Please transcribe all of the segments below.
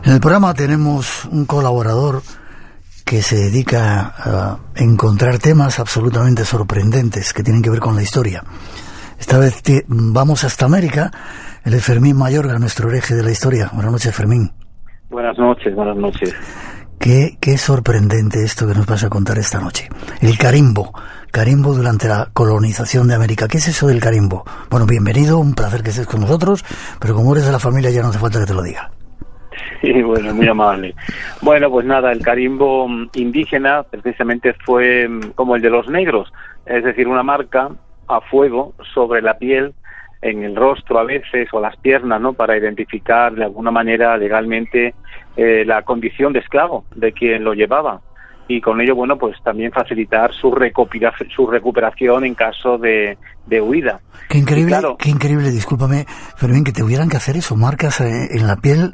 En el programa tenemos un colaborador que se dedica a encontrar temas absolutamente sorprendentes que tienen que ver con la historia. Esta vez vamos hasta América. Él es Fermín Mayorga, nuestro hereje de la historia. Buenas noches, Fermín. Buenas noches, buenas noches. Qué sorprendente esto que nos vas a contar esta noche. El carimbo durante la colonización de América. ¿Qué es eso del carimbo? Bueno, bienvenido, un placer que estés con nosotros, pero como eres de la familia ya no hace falta que te lo diga. Sí, bueno, muy amable. Bueno, pues nada, el carimbo indígena precisamente fue como el de los negros, es decir, una marca a fuego sobre la piel, en el rostro a veces o las piernas, ¿no?, para identificar de alguna manera legalmente la condición de esclavo de quien lo llevaba, y con ello, bueno, pues también facilitar su recuperación en caso de huida. Qué increíble, discúlpame, Fermín, que te hubieran que hacer eso, marcas en la piel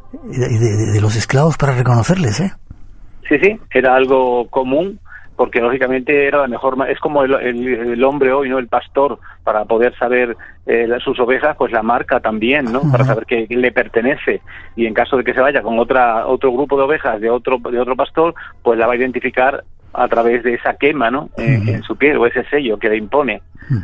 de los esclavos para reconocerles, ¿eh? Sí, era algo común, porque lógicamente era la mejor, es como el hombre hoy, ¿no?, el pastor, para poder saber sus ovejas, pues la marca también, ¿no?, para saber que le pertenece, y en caso de que se vaya con otro grupo de ovejas de otro pastor, pues la va a identificar a través de esa quema, ¿no?, en su piel, o ese sello que le impone.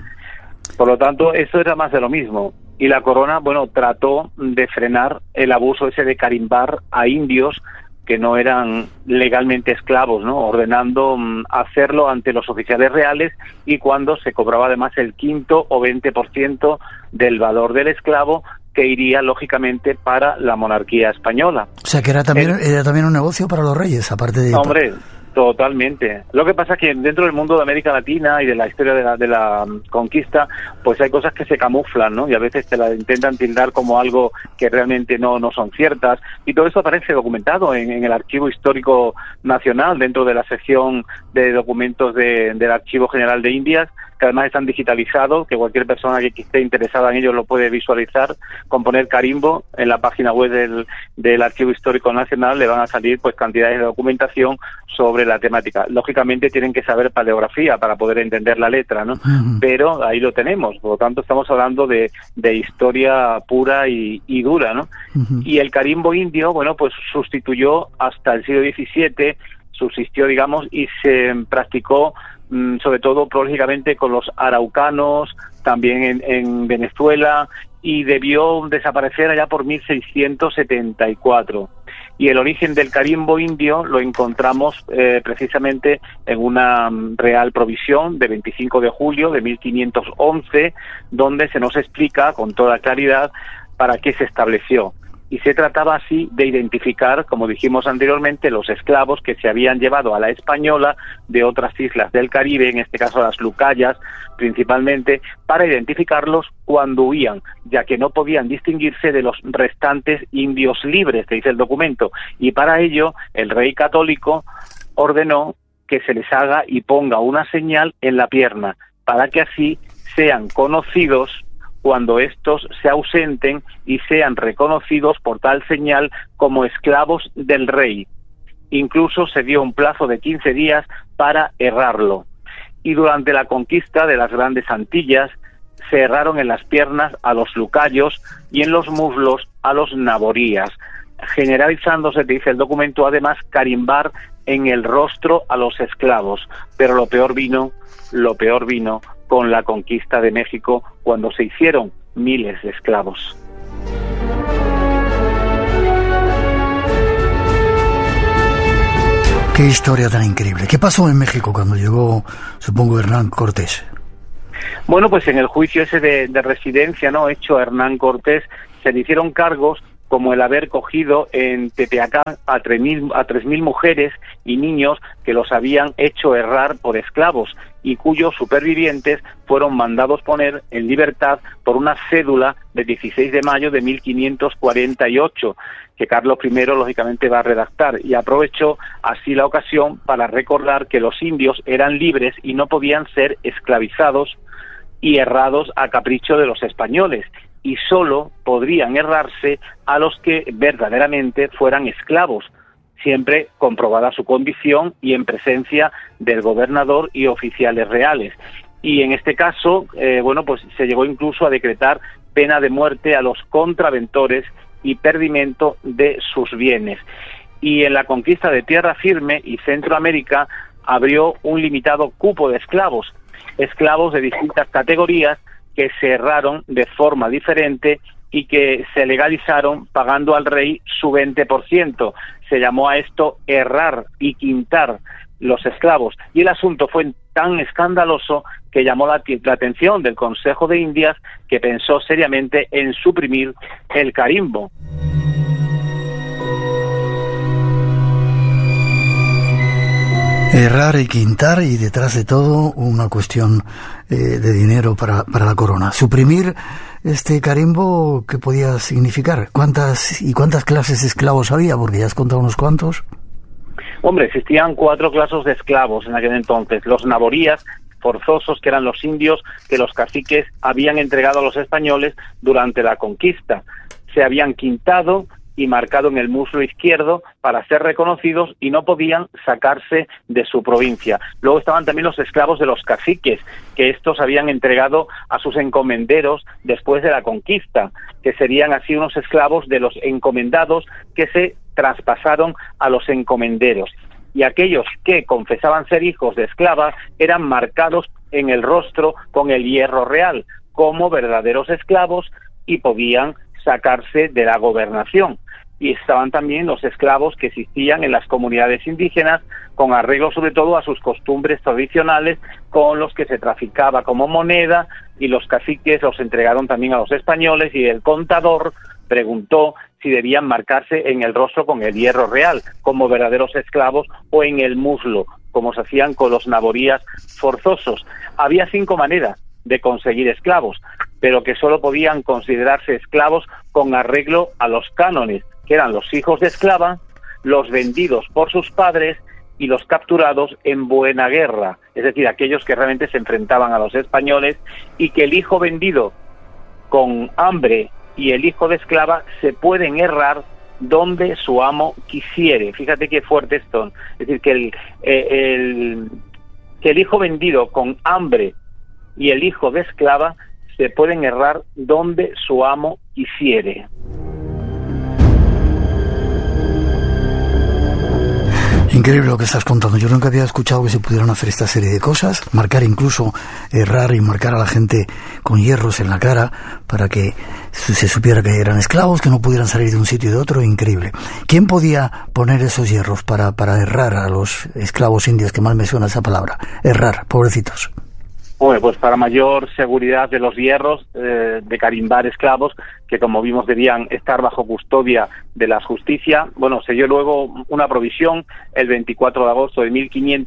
Por lo tanto, eso era más de lo mismo. Y la corona, bueno, trató de frenar el abuso ese de carimbar a indios que no eran legalmente esclavos, ¿no?, ordenando hacerlo ante los oficiales reales, y cuando se cobraba además el 5 o 20% del valor del esclavo, que iría lógicamente para la monarquía española. O sea, que era también un negocio para los reyes, aparte de... Hombre, totalmente. Lo que pasa es que dentro del mundo de América Latina y de la historia de la conquista, pues hay cosas que se camuflan, ¿no?, y a veces te la intentan tildar como algo que realmente no son ciertas, y todo esto aparece documentado en el Archivo Histórico Nacional, dentro de la sección de documentos del Archivo General de Indias, que además están digitalizados, que cualquier persona que esté interesada en ello lo puede visualizar. Con poner carimbo en la página web del Archivo Histórico Nacional le van a salir pues cantidades de documentación sobre la temática. Lógicamente tienen que saber paleografía para poder entender la letra, ¿no? Pero ahí lo tenemos. Por lo tanto, estamos hablando de historia pura y dura, ¿no? Y el carimbo indio, bueno, pues sustituyó hasta el siglo XVII, subsistió, digamos, y se practicó sobre todo lógicamente con los araucanos, también en Venezuela, y debió desaparecer allá por 1674. Y el origen del carimbo indio lo encontramos precisamente en una real provisión de 25 de julio de 1511, donde se nos explica con toda claridad para qué se estableció. Y se trataba así de identificar, como dijimos anteriormente, los esclavos que se habían llevado a la española de otras islas del Caribe, en este caso las Lucayas principalmente, para identificarlos cuando huían, ya que no podían distinguirse de los restantes indios libres, que dice el documento, y para ello el rey católico ordenó que se les haga y ponga una señal en la pierna, para que así sean conocidos cuando estos se ausenten y sean reconocidos por tal señal como esclavos del rey. Incluso se dio un plazo de 15 días para errarlo. Y durante la conquista de las Grandes Antillas se erraron en las piernas a los lucayos y en los muslos a los naborías, generalizándose, te dice el documento, además carimbar en el rostro a los esclavos. Pero lo peor vino con la conquista de México, cuando se hicieron miles de esclavos. Qué historia tan increíble. ¿Qué pasó en México cuando llegó, supongo, Hernán Cortés? Bueno, pues en el juicio ese de residencia, ¿no?, hecho a Hernán Cortés, se le hicieron cargos como el haber cogido en Tepeacán a 3.000 mujeres y niños que los habían hecho errar por esclavos y cuyos supervivientes fueron mandados poner en libertad por una cédula de 16 de mayo de 1548, que Carlos I lógicamente va a redactar, y aprovechó así la ocasión para recordar que los indios eran libres y no podían ser esclavizados y errados a capricho de los españoles, y solo podrían errarse a los que verdaderamente fueran esclavos, siempre comprobada su condición y en presencia del gobernador y oficiales reales. Y en este caso, pues se llegó incluso a decretar pena de muerte a los contraventores y perdimiento de sus bienes. Y en la conquista de tierra firme y Centroamérica abrió un limitado cupo de esclavos de distintas categorías que se herraron de forma diferente y que se legalizaron pagando al rey su 20%. Se llamó a esto herrar y quintar los esclavos. Y el asunto fue tan escandaloso que llamó la atención del Consejo de Indias, que pensó seriamente en suprimir el carimbo. Herrar y quintar, y detrás de todo una cuestión de dinero para la corona. Suprimir este carimbo, ¿qué podía significar? ¿Cuántas clases de esclavos había? Porque ya has contado unos cuantos. Hombre, existían 4 clases de esclavos en aquel entonces. Los naborías forzosos, que eran los indios que los caciques habían entregado a los españoles durante la conquista. Se habían quintado y marcado en el muslo izquierdo para ser reconocidos y no podían sacarse de su provincia. Luego estaban también los esclavos de los caciques, que estos habían entregado a sus encomenderos después de la conquista, que serían así unos esclavos de los encomendados que se traspasaron a los encomenderos. Y aquellos que confesaban ser hijos de esclavas eran marcados en el rostro con el hierro real como verdaderos esclavos y podían sacarse de la gobernación. Y estaban también los esclavos que existían en las comunidades indígenas, con arreglo sobre todo a sus costumbres tradicionales, con los que se traficaba como moneda, y los caciques los entregaron también a los españoles, y el contador preguntó si debían marcarse en el rostro con el hierro real, como verdaderos esclavos, o en el muslo, como se hacían con los naborías forzosos. Había 5 maneras de conseguir esclavos, pero que solo podían considerarse esclavos con arreglo a los cánones, que eran los hijos de esclava, los vendidos por sus padres y los capturados en buena guerra, es decir, aquellos que realmente se enfrentaban a los españoles, y que el hijo vendido con hambre y el hijo de esclava se pueden herrar donde su amo quisiere. Fíjate qué fuertes son. Es decir, que el hijo vendido con hambre y el hijo de esclava se pueden herrar donde su amo quisiere. Increíble lo que estás contando. Yo nunca había escuchado que se pudieran hacer esta serie de cosas, marcar incluso, errar y marcar a la gente con hierros en la cara para que se supiera que eran esclavos, que no pudieran salir de un sitio y de otro. Increíble. ¿Quién podía poner esos hierros para errar a los esclavos indios? Que más me suena esa palabra, errar, pobrecitos. Bueno, pues para mayor seguridad de los hierros, de carimbar esclavos, que como vimos debían estar bajo custodia de la justicia, bueno, se dio luego una provisión el 24 de agosto de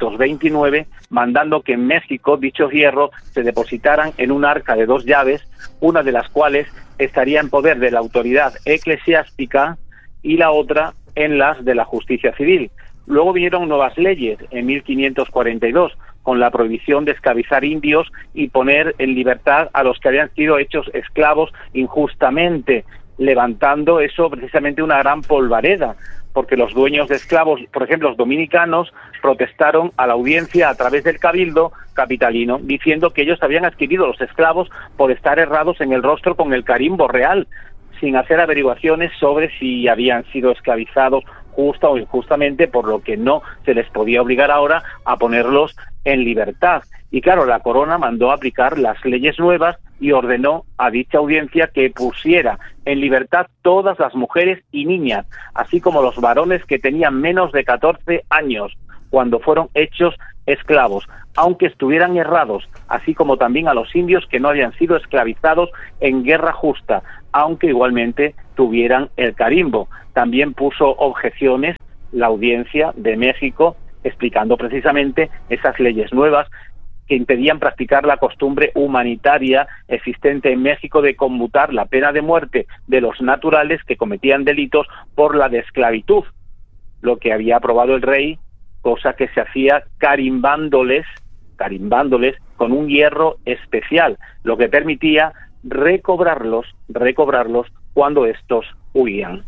1529, mandando que en México dichos hierros se depositaran en un arca de 2 llaves, una de las cuales estaría en poder de la autoridad eclesiástica y la otra en las de la justicia civil. Luego vinieron nuevas leyes en 1542, con la prohibición de esclavizar indios y poner en libertad a los que habían sido hechos esclavos injustamente, levantando eso precisamente una gran polvareda, porque los dueños de esclavos, por ejemplo los dominicanos, protestaron a la audiencia a través del cabildo capitalino, diciendo que ellos habían adquirido los esclavos por estar herrados en el rostro con el carimbo real, sin hacer averiguaciones sobre si habían sido esclavizados justa o injustamente, por lo que no se les podía obligar ahora a ponerlos en libertad. Y claro, la corona mandó aplicar las leyes nuevas y ordenó a dicha audiencia que pusiera en libertad todas las mujeres y niñas, así como los varones que tenían menos de 14 años cuando fueron hechos esclavos, aunque estuvieran herrados, así como también a los indios que no habían sido esclavizados en guerra justa, aunque igualmente tuvieran el carimbo. También puso objeciones la audiencia de México, explicando precisamente esas leyes nuevas que impedían practicar la costumbre humanitaria existente en México de conmutar la pena de muerte de los naturales que cometían delitos por la de esclavitud, lo que había aprobado el rey, cosa que se hacía carimbándoles con un hierro especial, lo que permitía recobrarlos cuando estos huían.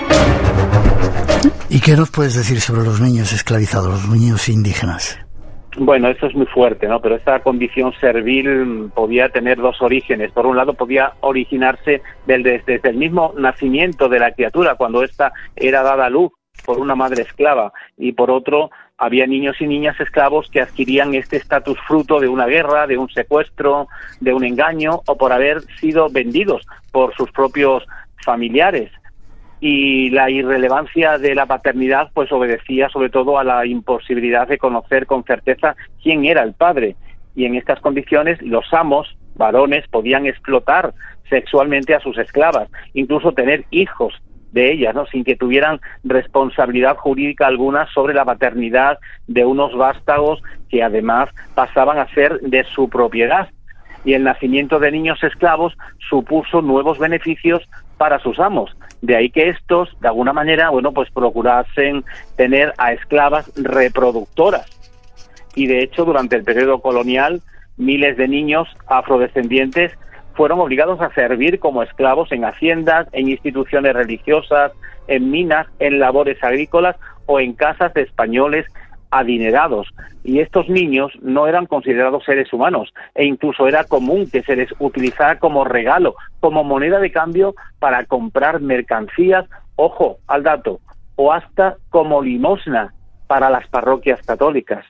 ¿Y qué nos puedes decir sobre los niños esclavizados, los niños indígenas? Bueno, eso es muy fuerte, ¿no? Pero esta condición servil podía tener dos orígenes. Por un lado, podía originarse desde el mismo nacimiento de la criatura, cuando ésta era dada a luz por una madre esclava, y por otro, había niños y niñas esclavos que adquirían este estatus fruto de una guerra, de un secuestro, de un engaño, o por haber sido vendidos por sus propios familiares. Y la irrelevancia de la paternidad pues obedecía sobre todo a la imposibilidad de conocer con certeza quién era el padre, y en estas condiciones los amos varones podían explotar sexualmente a sus esclavas, incluso tener hijos de ellas, ¿no?, sin que tuvieran responsabilidad jurídica alguna sobre la paternidad de unos vástagos que además pasaban a ser de su propiedad. Y el nacimiento de niños esclavos supuso nuevos beneficios para sus amos. De ahí que estos, de alguna manera, bueno, pues procurasen tener a esclavas reproductoras. Y de hecho, durante el periodo colonial, miles de niños afrodescendientes fueron obligados a servir como esclavos en haciendas, en instituciones religiosas, en minas, en labores agrícolas o en casas de españoles adinerados. Y estos niños no eran considerados seres humanos, e incluso era común que se les utilizara como regalo, como moneda de cambio para comprar mercancías, ojo al dato, o hasta como limosna para las parroquias católicas.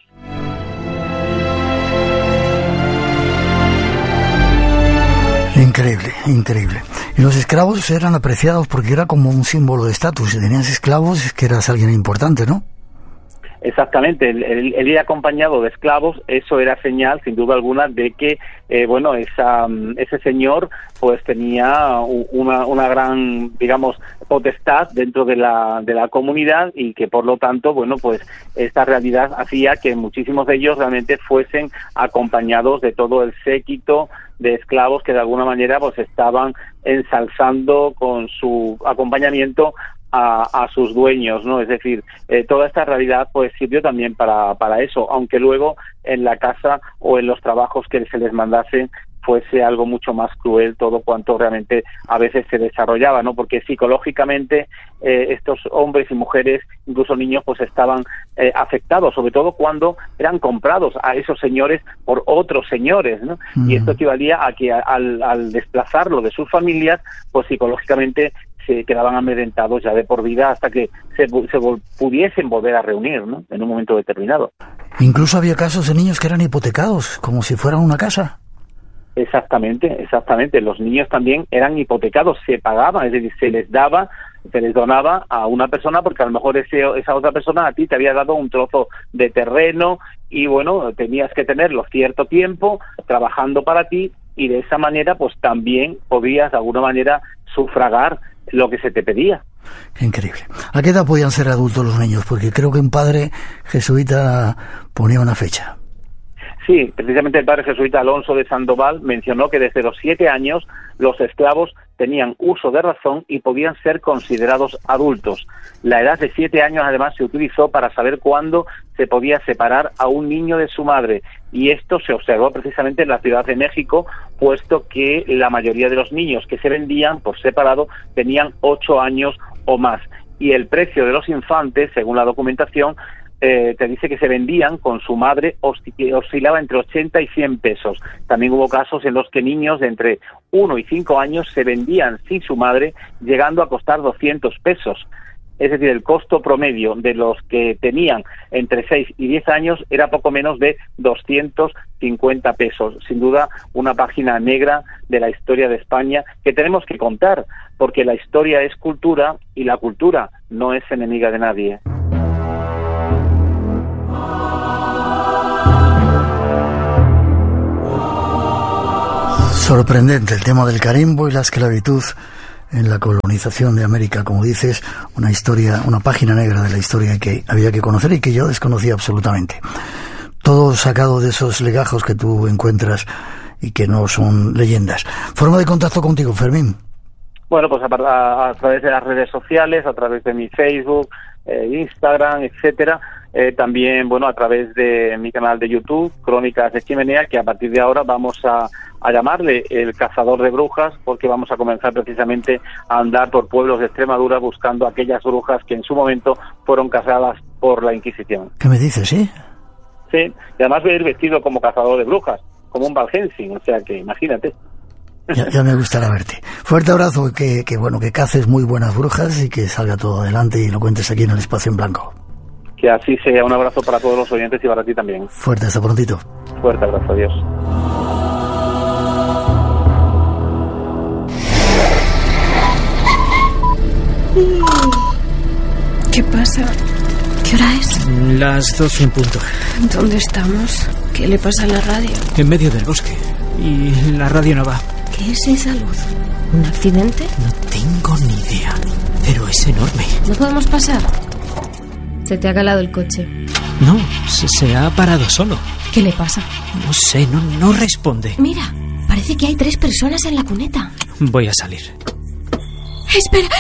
Increíble, increíble. Y los esclavos eran apreciados porque era como un símbolo de estatus. Si tenías esclavos es que eras alguien importante, ¿no? Exactamente, el ir acompañado de esclavos, eso era señal, sin duda alguna, de que, ese señor pues tenía una gran, digamos, potestad dentro de la comunidad, y que por lo tanto, bueno, pues esta realidad hacía que muchísimos de ellos realmente fuesen acompañados de todo el séquito de esclavos que de alguna manera pues estaban ensalzando con su acompañamiento a sus dueños, ¿no? Es decir, toda esta realidad pues sirvió también para eso, aunque luego en la casa o en los trabajos que se les mandasen fuese algo mucho más cruel todo cuanto realmente a veces se desarrollaba, ¿no? Porque psicológicamente estos hombres y mujeres, incluso niños, pues estaban afectados, sobre todo cuando eran comprados a esos señores por otros señores, ¿no? Y esto equivalía a que al desplazarlo de sus familias, pues psicológicamente se quedaban amedrentados ya de por vida hasta que se pudiesen volver a reunir, ¿no?, en un momento determinado. Incluso había casos de niños que eran hipotecados, como si fueran una casa. Exactamente. Los niños también eran hipotecados, se pagaban, es decir, se les donaba a una persona porque a lo mejor esa otra persona a ti te había dado un trozo de terreno y, bueno, tenías que tenerlo cierto tiempo trabajando para ti, y de esa manera pues también podías de alguna manera sufragar lo que se te pedía. Qué increíble. ¿A qué edad podían ser adultos los niños? Porque creo que un padre jesuita ponía una fecha. Sí, precisamente el padre jesuita Alonso de Sandoval mencionó que desde los 7 años los esclavos tenían uso de razón y podían ser considerados adultos. La edad de 7 años además se utilizó para saber cuándo se podía separar a un niño de su madre, y esto se observó precisamente en la Ciudad de México, puesto que la mayoría de los niños que se vendían por separado tenían 8 años o más, y el precio de los infantes, según la documentación, te dice que se vendían con su madre, oscilaba entre 80 y 100 pesos. También hubo casos en los que niños de entre 1 y 5 años se vendían sin su madre, llegando a costar 200 pesos. Es decir, el costo promedio de los que tenían entre 6 y 10 años era poco menos de 250 pesos. Sin duda, una página negra de la historia de España que tenemos que contar, porque la historia es cultura y la cultura no es enemiga de nadie. Sorprendente el tema del carimbo y la esclavitud en la colonización de América, como dices, una historia, una página negra de la historia que había que conocer y que yo desconocía absolutamente. Todo sacado de esos legajos que tú encuentras y que no son leyendas. Forma de contacto contigo, Fermín. Bueno, pues a través de las redes sociales, a través de mi Facebook, Instagram, etcétera. También, bueno, a través de mi canal de YouTube, Crónicas de Chimenea, que a partir de ahora vamos a llamarle El Cazador de Brujas, porque vamos a comenzar precisamente a andar por pueblos de Extremadura buscando aquellas brujas que en su momento fueron cazadas por la Inquisición. ¿Qué me dices, sí? Sí, y además voy a ir vestido como cazador de brujas, como un Van Helsing, o sea que imagínate. Ya me gustará verte. Fuerte abrazo, que caces muy buenas brujas y que salga todo adelante y lo cuentes aquí en el Espacio en Blanco. Que así sea. Un abrazo para todos los oyentes y para ti también. Fuerte, hasta prontito. Fuerte abrazo, adiós. ¿Qué pasa? ¿Qué hora es? Las 12 en punto. ¿Dónde estamos? ¿Qué le pasa a la radio? En medio del bosque. Y la radio no va. ¿Qué es esa luz? ¿Un accidente? No tengo ni idea. Pero es enorme. ¿No podemos pasar? Se te ha calado el coche. No, se ha parado solo. ¿Qué le pasa? No sé, no responde. Mira, parece que hay 3 personas en la cuneta. Voy a salir. Espera.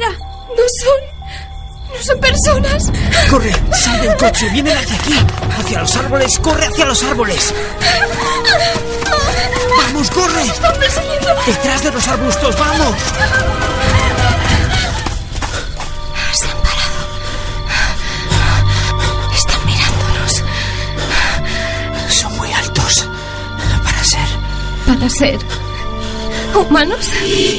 No son personas. ¡Corre! ¡Sal del coche! ¡Vienen hacia aquí! ¡Hacia los árboles! ¡Corre hacia los árboles! ¡Vamos, corre! ¡Están persiguiendo! ¡Detrás de los arbustos! ¡Vamos! Se han parado. Están mirándonos. Son muy altos. ¿Para ser humanos?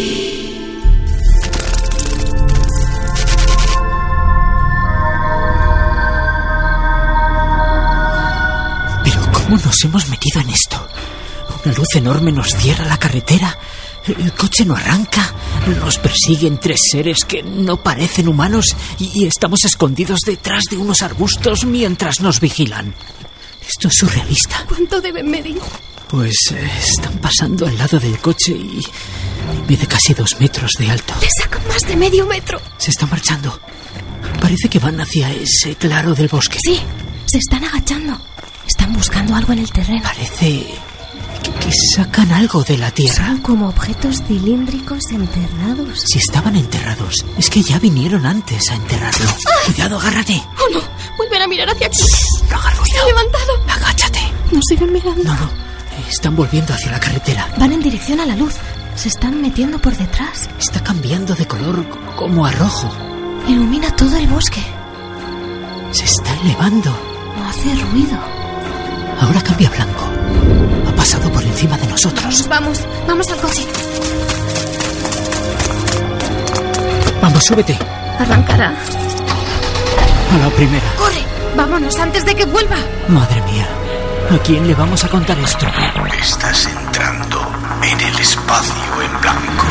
¿Cómo nos hemos metido en esto? Una luz enorme nos cierra la carretera. El coche no arranca. Nos persiguen 3 seres que no parecen humanos y estamos escondidos detrás de unos arbustos mientras nos vigilan. Esto es surrealista. ¿Cuánto deben medir? Pues están pasando al lado del coche y mide casi 2 metros de alto. Le sacan más de medio metro. Se está marchando. Parece que van hacia ese claro del bosque. Sí, se están agachando. Están buscando algo en el terreno. Parece que sacan algo de la tierra. Son como objetos cilíndricos enterrados. Si estaban enterrados, es que ya vinieron antes a enterrarlo. ¡Ay! Cuidado, agárrate. ¡Oh, no! Vuelven a mirar hacia aquí. No hagas ruido. Se ha levantado. Agáchate. Nos siguen mirando. No. Están volviendo hacia la carretera. Van en dirección a la luz. Se están metiendo por detrás. Está cambiando de color como a rojo. Ilumina todo el bosque. Se está elevando. No hace ruido. Ahora cambia a blanco. Ha pasado por encima de nosotros. Vamos al coche. Vamos, súbete. Arrancará. A la primera. ¡Corre! Vámonos antes de que vuelva. Madre mía. ¿A quién le vamos a contar esto? Estás entrando en el Espacio en Blanco.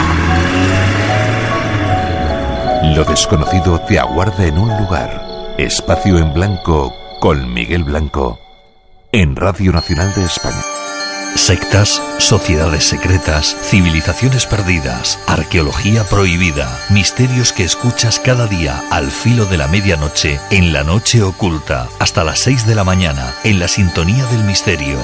Lo desconocido te aguarda en un lugar. Espacio en Blanco con Miguel Blanco. En Radio Nacional de España. Sectas, sociedades secretas, civilizaciones perdidas, arqueología prohibida, misterios que escuchas cada día al filo de la medianoche en La Noche Oculta, hasta las 6 de la mañana, en la sintonía del misterio.